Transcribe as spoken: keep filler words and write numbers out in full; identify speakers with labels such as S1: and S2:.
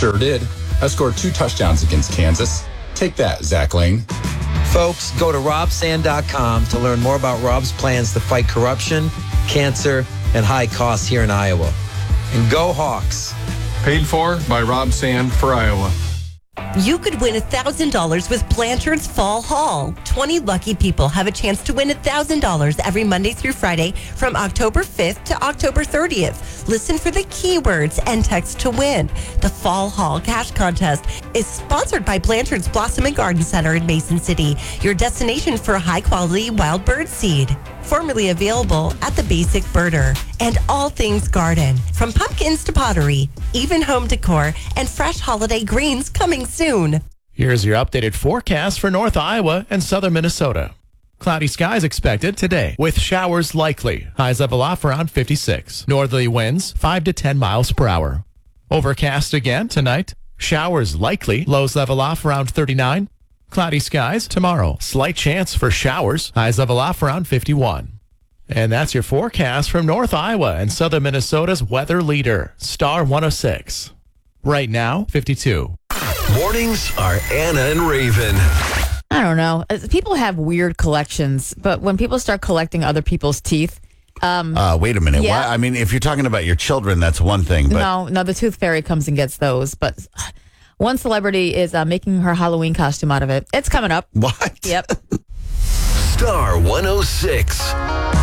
S1: Sure did. I scored two touchdowns against Kansas. Take that, Zach Lane.
S2: Folks, go to rob sand dot com to learn more about Rob's plans to fight corruption, cancer, and high costs here in Iowa. And go Hawks.
S3: Paid for by Rob Sand for Iowa.
S4: You could win one thousand dollars with Blanchard's Fall Haul. twenty lucky people have a chance to win one thousand dollars every Monday through Friday from October fifth to October thirtieth. Listen for the keywords and text to win. The Fall Haul Cash Contest is sponsored by Blanchard's Blossom and Garden Center in Mason City, your destination for high-quality wild bird seed. Formerly available at the Basic Birder. And all things garden, from pumpkins to pottery, even home decor, and fresh holiday greens coming soon.
S5: Here's your updated forecast for North Iowa and southern Minnesota. Cloudy skies expected today, with showers likely. Highs level off around fifty-six. Northerly winds five to ten miles per hour. Overcast again tonight. Showers likely. Lows level off around thirty-nine. Cloudy skies tomorrow. Slight chance for showers. Highs level off around fifty-one. And that's your forecast from North Iowa and southern Minnesota's weather leader, Star one oh six. Right now, fifty-two.
S6: Mornings are Anna and Raven.
S7: I don't know. Uh, People have weird collections, but when people start collecting other people's teeth, um,
S8: Uh, wait a minute.
S7: Yeah.
S8: Why? I mean, if you're talking about your children, that's one thing. But
S7: no, no, the tooth fairy comes and gets those. But uh, one celebrity is uh, making her Halloween costume out of it. It's coming up.
S8: What?
S7: Yep.
S6: Star one oh six.